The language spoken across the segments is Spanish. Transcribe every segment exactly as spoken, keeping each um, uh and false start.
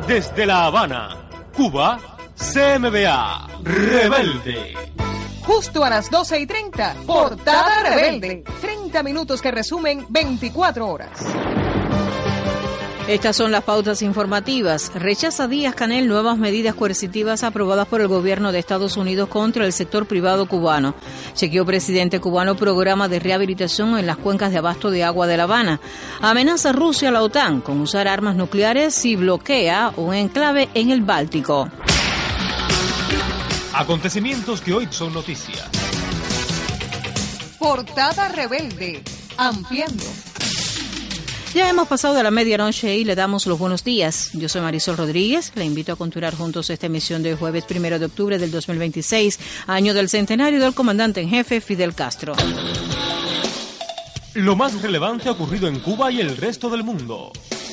Desde La Habana, Cuba, C M B A, Rebelde. Justo a las doce y treinta, Portada Rebelde. treinta minutos que resumen veinticuatro horas. Estas son las pautas informativas. Rechaza Díaz-Canel nuevas medidas coercitivas aprobadas por el gobierno de Estados Unidos contra el sector privado cubano. Chequeó presidente cubano programa de rehabilitación en las cuencas de abasto de agua de La Habana. Amenaza Rusia a la OTAN con usar armas nucleares si bloquea un enclave en el Báltico. Acontecimientos que hoy son noticia. Portada Rebelde. Ampliando. Ya hemos pasado de la medianoche y le damos los buenos días. Yo soy Marisol Rodríguez. Le invito a continuar juntos esta emisión de jueves primero de octubre del dos mil veintiséis, año del centenario del comandante en jefe Fidel Castro. Lo más relevante ha ocurrido en Cuba y el resto del mundo.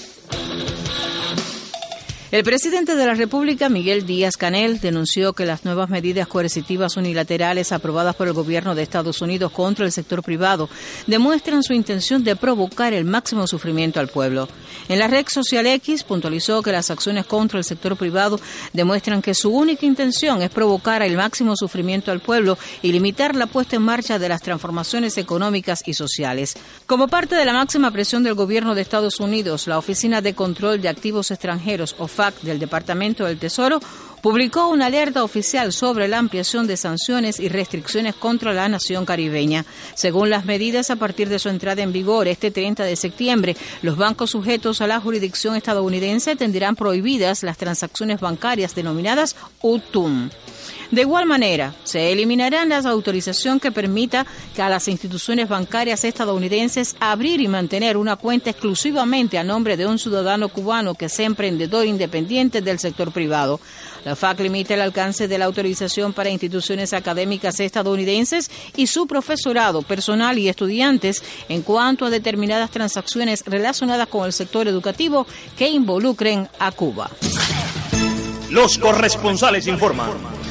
El presidente de la República, Miguel Díaz-Canel, denunció que las nuevas medidas coercitivas unilaterales aprobadas por el gobierno de Estados Unidos contra el sector privado demuestran su intención de provocar el máximo sufrimiento al pueblo. En la red social X puntualizó que las acciones contra el sector privado demuestran que su única intención es provocar el máximo sufrimiento al pueblo y limitar la puesta en marcha de las transformaciones económicas y sociales. Como parte de la máxima presión del gobierno de Estados Unidos, la Oficina de Control de Activos Extranjeros, O F A C, del Departamento del Tesoro, publicó una alerta oficial sobre la ampliación de sanciones y restricciones contra la nación caribeña. Según las medidas, a partir de su entrada en vigor este treinta de septiembre, los bancos sujetos a la jurisdicción estadounidense tendrán prohibidas las transacciones bancarias denominadas U T U M. De igual manera, se eliminarán las autorizaciones que permita que a las instituciones bancarias estadounidenses abrir y mantener una cuenta exclusivamente a nombre de un ciudadano cubano que sea emprendedor independiente del sector privado. La F A C limita el alcance de la autorización para instituciones académicas estadounidenses y su profesorado, personal y estudiantes en cuanto a determinadas transacciones relacionadas con el sector educativo que involucren a Cuba. Los corresponsales informan.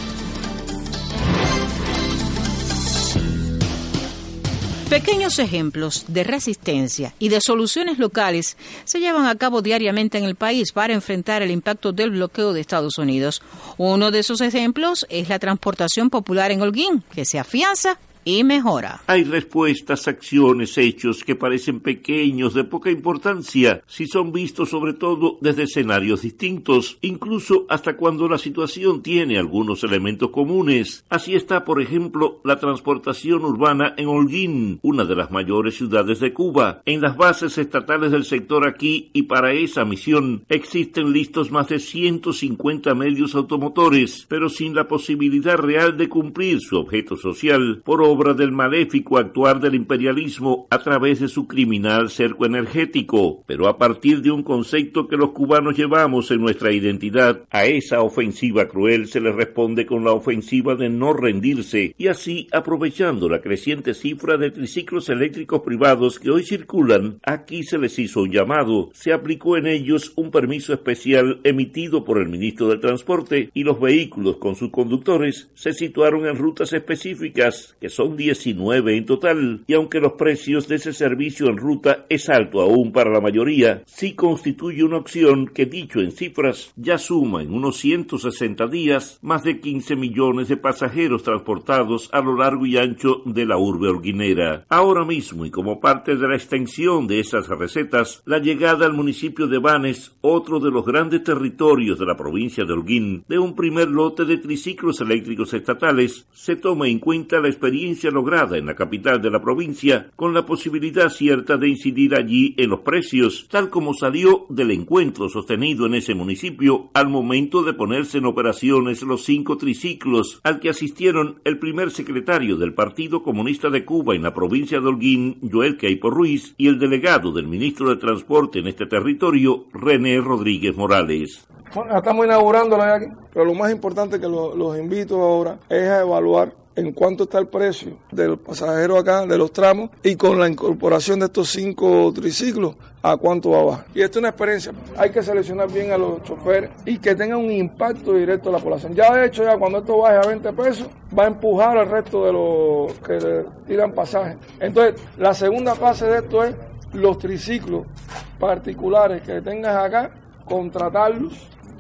Pequeños ejemplos de resistencia y de soluciones locales se llevan a cabo diariamente en el país para enfrentar el impacto del bloqueo de Estados Unidos. Uno de esos ejemplos es la transportación popular en Holguín, que se afianza y mejora. Hay respuestas, acciones, hechos que parecen pequeños, de poca importancia, si son vistos sobre todo desde escenarios distintos, incluso hasta cuando la situación tiene algunos elementos comunes. Así está, por ejemplo, la transportación urbana en Holguín, una de las mayores ciudades de Cuba. En las bases estatales del sector aquí y para esa misión existen listos más de ciento cincuenta medios automotores, pero sin la posibilidad real de cumplir su objeto social, por obra del maléfico actuar del imperialismo a través de su criminal cerco energético, pero a partir de un concepto que los cubanos llevamos en nuestra identidad. A esa ofensiva cruel se le responde con la ofensiva de no rendirse, y así, aprovechando la creciente cifra de triciclos eléctricos privados que hoy circulan, aquí se les hizo un llamado, se aplicó en ellos un permiso especial emitido por el ministro del Transporte, y los vehículos con sus conductores se situaron en rutas específicas, que son Son diecinueve en total, y aunque los precios de ese servicio en ruta es alto aún para la mayoría, sí constituye una opción que, dicho en cifras, ya suma en unos ciento sesenta días más de quince millones de pasajeros transportados a lo largo y ancho de la urbe holguinera. Ahora mismo, y como parte de la extensión de esas recetas, la llegada al municipio de Banes, otro de los grandes territorios de la provincia de Holguín, de un primer lote de triciclos eléctricos estatales, se toma en cuenta la experiencia lograda en la capital de la provincia, con la posibilidad cierta de incidir allí en los precios, tal como salió del encuentro sostenido en ese municipio al momento de ponerse en operaciones los cinco triciclos, al que asistieron el primer secretario del Partido Comunista de Cuba en la provincia de Holguín, Joel Queipo Ruiz, y el delegado del ministro de Transporte en este territorio, René Rodríguez Morales. Bueno, estamos inaugurándola aquí, pero lo más importante que lo, los invito ahora es a evaluar en cuánto está el precio del pasajero acá, de los tramos, y con la incorporación de estos cinco triciclos, a cuánto va a bajar. Y esta es una experiencia. Hay que seleccionar bien a los choferes y que tengan un impacto directo a la población. Ya de hecho, ya cuando esto baje a veinte pesos, va a empujar al resto de los que le tiran pasajes. Entonces, la segunda fase de esto es los triciclos particulares que tengas acá, contratarlos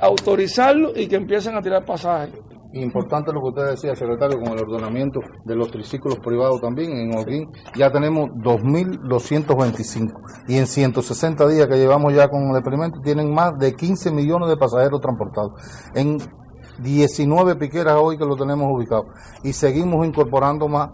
autorizarlo y que empiecen a tirar pasajes. Importante lo que usted decía, secretario, con el ordenamiento de los triciclos privados también. En Holguín ya tenemos dos mil doscientos veinticinco y en ciento sesenta días que llevamos ya con el experimento tienen más de quince millones de pasajeros transportados. En diecinueve piqueras hoy que lo tenemos ubicado y seguimos incorporando más